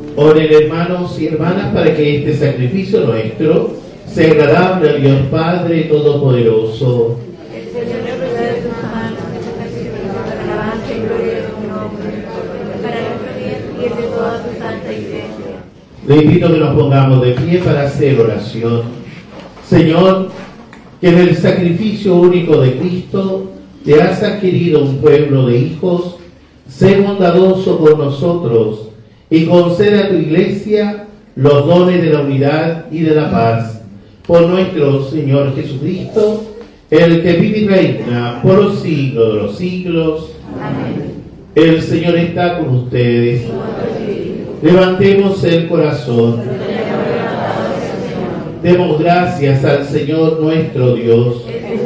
Oren, hermanos y hermanas, para que este sacrificio nuestro sea agradable al Dios Padre Todopoderoso. El Señor de tus manos, para alabanza y gloria de tu nombre, para nuestro bien y el de toda tu santa iglesia. Le invito que nos pongamos de pie para hacer oración. Señor, que en el sacrificio único de Cristo te has adquirido un pueblo de hijos, sé bondadoso con nosotros y concede a tu iglesia los dones de la unidad y de la paz. Por nuestro Señor Jesucristo, el que vive y reina por los siglos de los siglos. Amén. El Señor está con ustedes. Levantemos el corazón. Demos gracias al Señor nuestro Dios.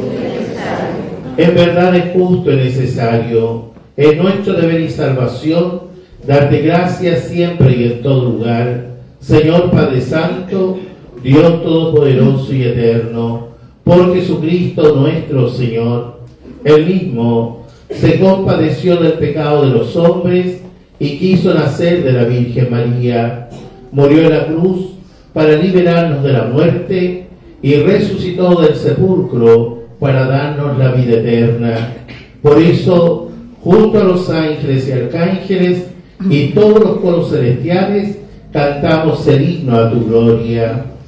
En verdad es justo y necesario. Es nuestro deber y salvación darte gracias siempre y en todo lugar, Señor Padre Santo, Dios Todopoderoso y Eterno, por Jesucristo nuestro Señor. Él mismo se compadeció del pecado de los hombres y quiso nacer de la Virgen María. Murió en la cruz para liberarnos de la muerte y resucitó del sepulcro para darnos la vida eterna. Por eso, junto a los ángeles y arcángeles y todos los coros celestiales, cantamos el himno a tu gloria.